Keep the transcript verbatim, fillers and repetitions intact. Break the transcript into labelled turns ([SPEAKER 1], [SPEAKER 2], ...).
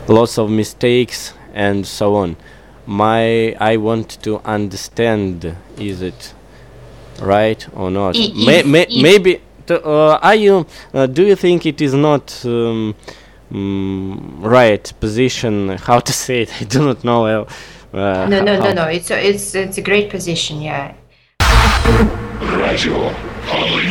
[SPEAKER 1] lots of mistakes and so on. My I want to understand, is it right or not?
[SPEAKER 2] I-
[SPEAKER 1] May,
[SPEAKER 2] if-
[SPEAKER 1] may,
[SPEAKER 2] if-
[SPEAKER 1] maybe to, uh, are you uh, do you think it is not um, mm, right position? How to say it? I do not know. Uh, uh,
[SPEAKER 2] No, no,
[SPEAKER 1] how-
[SPEAKER 2] no, no. It's a, it's it's a great position. Yeah.
[SPEAKER 3] Gradual public